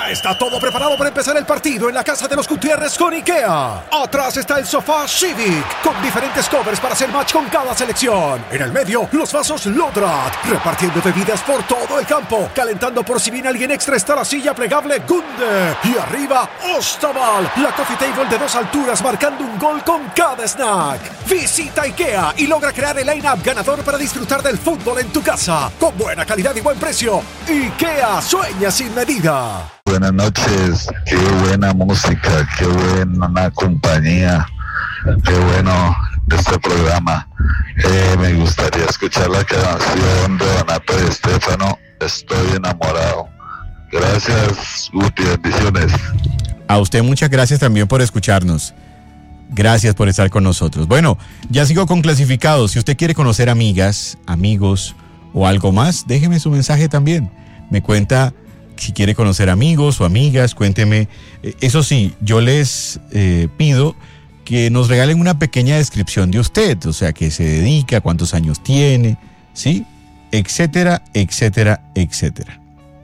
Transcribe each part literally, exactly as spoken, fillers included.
Ya está todo preparado para empezar el partido en la casa de los Gutiérrez con IKEA. Atrás está el sofá Civic, con diferentes covers para hacer match con cada selección. En el medio, los vasos Lodrat, repartiendo bebidas por todo el campo. Calentando por si viene alguien extra está la silla plegable Gunde. Y arriba, Ostaval, la coffee table de dos alturas marcando un gol con cada snack. Visita IKEA y logra crear el line-up ganador para disfrutar del fútbol en tu casa. Con buena calidad y buen precio. IKEA, sueña sin medida. Buenas noches, qué buena música, qué buena compañía, qué bueno este programa. Eh, me gustaría escuchar la canción de Donato de Estefano, Estoy enamorado. Gracias, Guti, bendiciones. A usted muchas gracias también por escucharnos. Gracias por estar con nosotros. Bueno, ya sigo con clasificados. Si usted quiere conocer amigas, amigos o algo más, déjeme su mensaje también. Me cuenta si quiere conocer amigos o amigas, cuénteme. Eso sí, yo les eh, pido que nos regalen una pequeña descripción de usted, o sea, que se dedica, cuántos años tiene, ¿sí? Etcétera, etcétera, etcétera.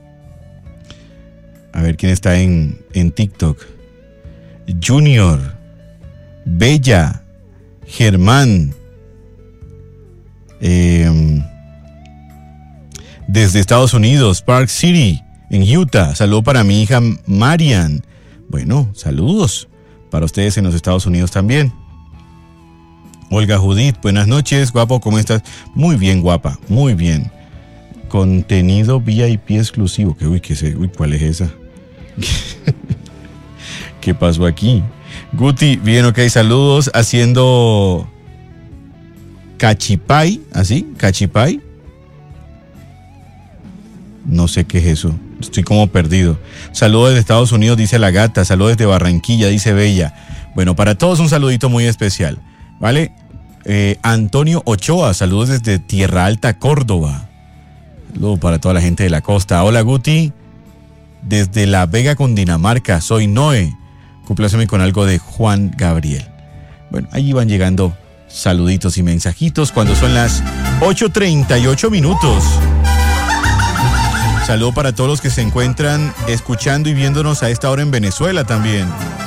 A ver quién está en, en TikTok. Junior, Bella, Germán, eh, desde Estados Unidos, Park City, en Utah. Saludo para mi hija Marian. Bueno, saludos para ustedes en los Estados Unidos también. Olga Judith, buenas noches, guapo, ¿cómo estás? Muy bien, guapa, muy bien. Contenido V I P exclusivo. ¿Qué, uy, qué sé, uy, ¿cuál es esa? ¿Qué pasó aquí? Guti, bien, ok, saludos, haciendo cachipay, ¿así? Cachipay. No sé qué es eso. Estoy como perdido. Saludos desde Estados Unidos, dice la gata. Saludos desde Barranquilla, dice Bella. Bueno, para todos un saludito muy especial, ¿vale? Eh, Antonio Ochoa, saludos desde Tierra Alta, Córdoba. Saludos para toda la gente de la costa. Hola, Guti. Desde La Vega, Cundinamarca. Soy Noé. Compláceme con algo de Juan Gabriel. Bueno, allí van llegando saluditos y mensajitos cuando son las ocho treinta y ocho minutos. Saludo para todos los que se encuentran escuchando y viéndonos a esta hora en Venezuela también.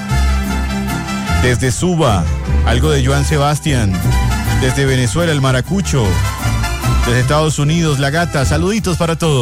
Desde Suba, algo de Joan Sebastián. Desde Venezuela, el Maracucho. Desde Estados Unidos, la gata. Saluditos para todos.